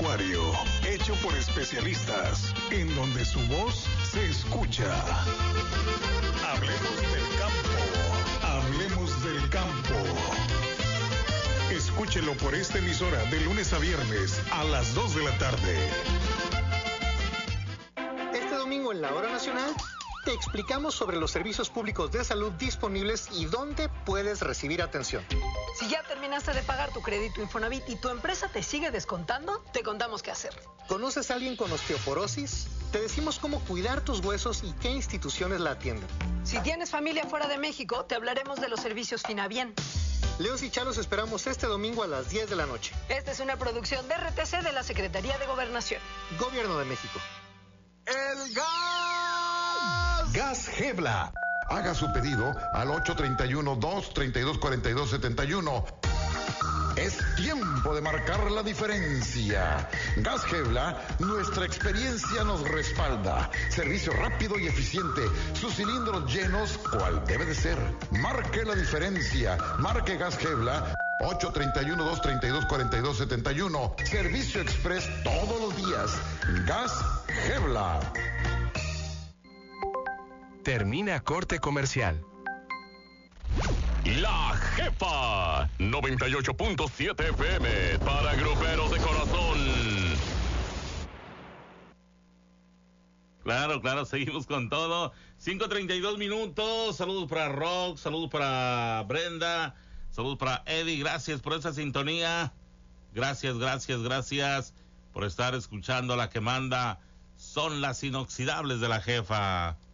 agropecuario, hecho por especialistas, en donde su voz se escucha. Hablemos del campo. Hablemos del campo. Escúchelo por esta emisora de lunes a viernes a las 2 de la tarde. Este domingo en la Hora Nacional te explicamos sobre los servicios públicos de salud disponibles y dónde puedes recibir atención. Si ya terminaste de pagar tu crédito Infonavit y tu empresa te sigue descontando, te contamos qué hacer. ¿Conoces a alguien con osteoporosis? Te decimos cómo cuidar tus huesos y qué instituciones la atienden. Si tienes familia fuera de México, te hablaremos de los servicios Finabien. Leos y Chalos esperamos este domingo a las 10 de la noche. Esta es una producción de RTC de la Secretaría de Gobernación. Gobierno de México. ¡El gas! Gas Gebla. Haga su pedido al 831-232-4271. Es tiempo de marcar la diferencia. Gas Gebla, nuestra experiencia nos respalda. Servicio rápido y eficiente. Sus cilindros llenos, cual debe de ser. Marque la diferencia. Marque Gas Gebla. 831-232-4271. Servicio express todos los días. Gas Gebla. Termina corte comercial. La Jefa 98.7 FM para gruperos de corazón. Claro, seguimos con todo. 5:32 minutos. Saludos para Rock, saludos para Brenda, saludos para Eddie. Gracias por esa sintonía. Gracias por estar escuchando la que manda. Son las inoxidables de la Jefa.